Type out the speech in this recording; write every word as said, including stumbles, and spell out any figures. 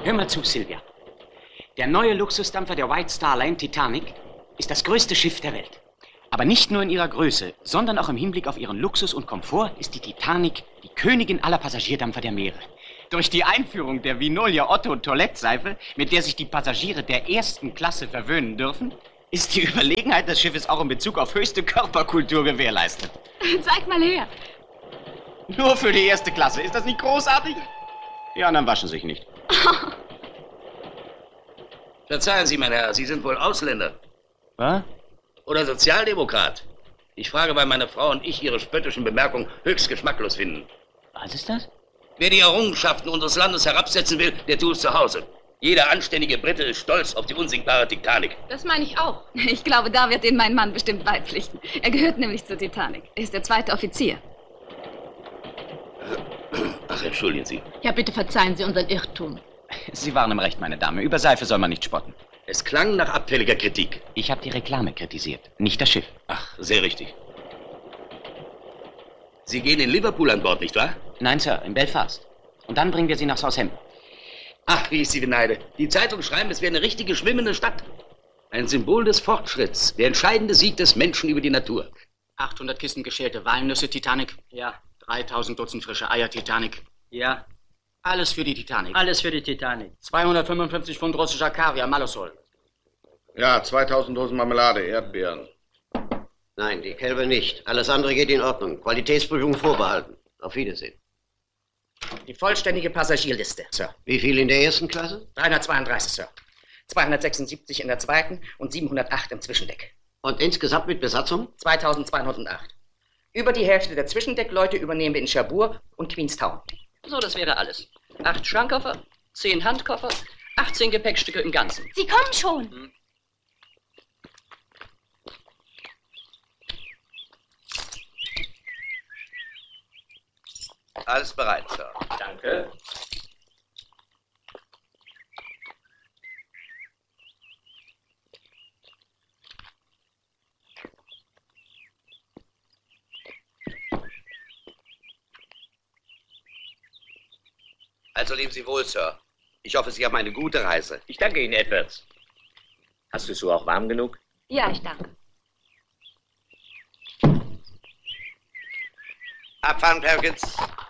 Hör mal zu, Sylvia. Der neue Luxusdampfer der White Star Line, Titanic, ist das größte Schiff der Welt. Aber nicht nur in ihrer Größe, sondern auch im Hinblick auf ihren Luxus und Komfort ist die Titanic die Königin aller Passagierdampfer der Meere. Durch die Einführung der Vinolia Otto Toilettseife, mit der sich die Passagiere der ersten Klasse verwöhnen dürfen, ist die Überlegenheit des Schiffes auch in Bezug auf höchste Körperkultur gewährleistet. Zeig mal her. Nur für die erste Klasse. Ist das nicht großartig? Die anderen waschen sich nicht. Verzeihen Sie, mein Herr, Sie sind wohl Ausländer. Was? Oder Sozialdemokrat. Ich frage, weil meine Frau und ich Ihre spöttischen Bemerkungen höchst geschmacklos finden. Was ist das? Wer die Errungenschaften unseres Landes herabsetzen will, der tut es zu Hause. Jeder anständige Brite ist stolz auf die unsinkbare Titanic. Das meine ich auch. Ich glaube, da wird den mein Mann bestimmt beipflichten. Er gehört nämlich zur Titanic. Er ist der zweite Offizier. Ach, entschuldigen Sie. Ja, bitte verzeihen Sie unseren Irrtum. Sie waren im Recht, meine Dame. Über Seife soll man nicht spotten. Es klang nach abfälliger Kritik. Ich habe die Reklame kritisiert, nicht das Schiff. Ach, sehr richtig. Sie gehen in Liverpool an Bord, nicht wahr? Nein, Sir, in Belfast. Und dann bringen wir Sie nach Southampton. Ach, wie ich Sie beneide. Die Zeitungen schreiben, es wäre eine richtige schwimmende Stadt. Ein Symbol des Fortschritts, der entscheidende Sieg des Menschen über die Natur. achthundert Kisten geschälte Walnüsse, Titanic. Ja. dreitausend Dutzend frische Eier, Titanic. Ja. Alles für die Titanic. Alles für die Titanic. zweihundertfünfundfünfzig Pfund russischer Kaviar, Malosol. Ja, zweitausend Dosen Marmelade, Erdbeeren. Nein, die Kälber nicht. Alles andere geht in Ordnung. Qualitätsprüfung vorbehalten. Auf Wiedersehen. Die vollständige Passagierliste, Sir. Wie viel in der ersten Klasse? dreihundertzweiunddreißig, Sir. zweihundertsechsundsiebzig in der zweiten und siebenhundertacht im Zwischendeck. Und insgesamt mit Besatzung? zweitausendzweihundertacht. Über die Hälfte der Zwischendeckleute übernehmen wir in Cherbourg und Queenstown. So, das wäre alles. Acht Schrankkoffer, zehn Handkoffer, achtzehn Gepäckstücke im Ganzen. Sie kommen schon. Hm. Alles bereit, Sir. Danke. Also leben Sie wohl, Sir. Ich hoffe, Sie haben eine gute Reise. Ich danke Ihnen, Edwards. Hast du es so auch warm genug? Ja, ich danke. Abfahren, Perkins.